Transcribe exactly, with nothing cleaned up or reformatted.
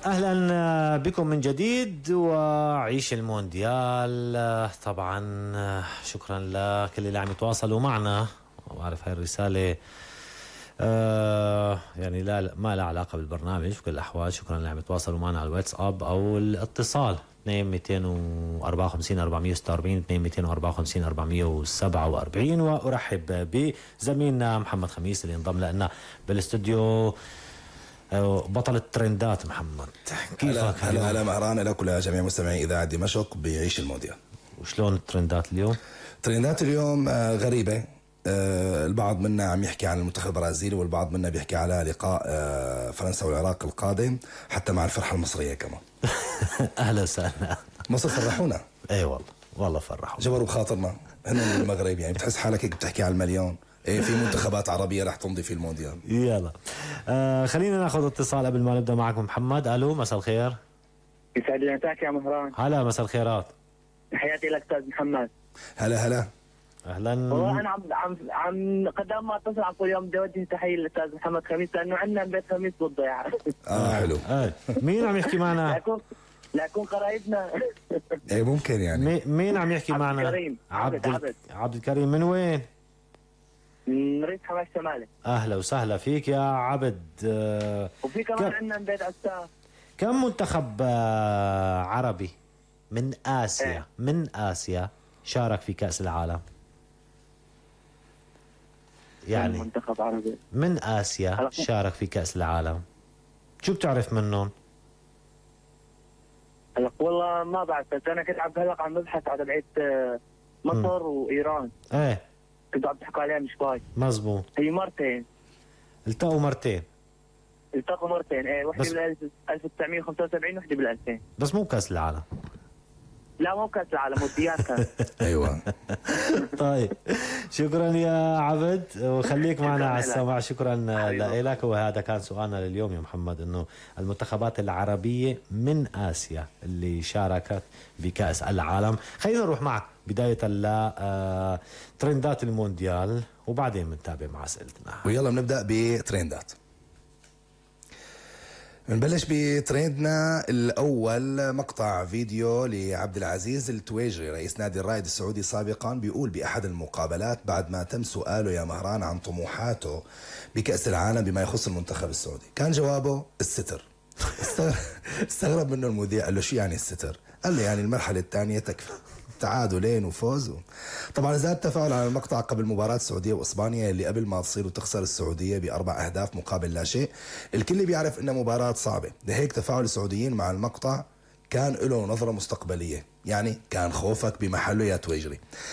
أهلا بكم من جديد وعيش المونديال. طبعا شكرا لكل اللي عم يتواصلوا معنا، وأعرف هاي الرسالة آه يعني لا ما لها علاقة بالبرنامج بكل الأحوال. شكرا اللي عم يتواصلوا معنا على الواتساب أو الاتصال اثنين مئتين وأربعة وخمسين أربعمئة وستة وأربعين اثنين مئتين وأربعة وخمسين أربعمئة وسبعة وأربعين. وأرحب بزميلنا محمد خميس اللي انضم لنا بالاستوديو، بطل الترندات. محمد كيفك؟ هلا هلا مهران لك ولجميع مستمعي اذاعه دمشق بعيش المونديال. وشلون الترندات اليوم؟ ترندات اليوم غريبه، البعض منا عم يحكي عن المنتخب البرازيلي والبعض منا بيحكي على لقاء فرنسا والعراق القادم، حتى مع الفرحه المصريه كمان. اهلا وسهلا. مصر فرحونا. اي والله والله فرحوا، جبروا بخاطرنا. هن من المغرب، يعني بتحس حالك هيك بتحكي على المليون. ايه في منتخبات عربيه رح تمضي في المونديال. يلا آه خلينا ناخذ اتصال قبل ما نبدا معكم. محمد، الو، مساء الخير. يسعد لي مساك يا مهران. هلا، مساء الخيرات. حياتي لك استاذ محمد. هلا هلا اهلا. والله انا عم عم عم قدام ما اتصل عم كل يوم بدي اوجه تحيه للاستاذ محمد خميس، لانه عندنا بيت خميس بالضيعه. اه حلو. آه. مين عم يحكي معنا؟ لكن لكن قرايبنا. ايه ممكن يعني. مي مين عم يحكي معنا؟ عبد الكريم. عبد عبد عبد الكريم. من وين؟ من ريف حماش شمالي. اهلا وسهلا فيك يا عبد. آه وفي كمان ك... عندنا بيت عساف. كم منتخب آه عربي من آسيا ايه؟ من آسيا شارك في كأس العالم؟ يعني منتخب عربي من آسيا شارك في كأس العالم، شو بتعرف منهم؟ هلا والله ما بعرف، بس انا كنت عم هلا عم ببحث على تبعية مصر م. وايران. ايه كنتوا عم تحكوا عليها من شوي. مزبوط. هي مرتين التقوا مرتين. التقوا مرتين ايه، وحده بال ألف وتسعمئة وخمسة وسبعين وحده بال ألفين. بس مو كأس العالم. لا مو كأس العالم، مونديال كان. ايوه. طيب شكرا يا عبد، وخليك معنا على السمع. شكرا لك. وهذا كان سؤالنا لليوم يا محمد، انه المنتخبات العربية من آسيا اللي شاركت بكأس العالم. خلينا نروح معك بداية ل ترندات المونديال وبعدين بنتابع مع اسئلتنا. ويلا بنبدأ بترندات. بنبلش بترندنا الأول، مقطع فيديو لعبد العزيز التويجري رئيس نادي الرائد السعودي سابقا، بيقول بأحد المقابلات بعد ما تم سؤاله يا مهران عن طموحاته بكأس العالم بما يخص المنتخب السعودي، كان جوابه الستر. استغرب منه المذيع، قال له شو يعني الستر؟ قال له يعني المرحلة الثانية تكفي، تعادلين وفوز. طبعا زاد التفاعل على المقطع قبل مباراة السعودية وإسبانيا اللي قبل ما تصير وتخسر السعودية بأربع أهداف مقابل لا شيء. الكل بيعرف إنها مباراة صعبة، لهيك تفاعل السعوديين مع المقطع كان له نظرة مستقبلية، يعني كان خوفك بمحله يا تويجري.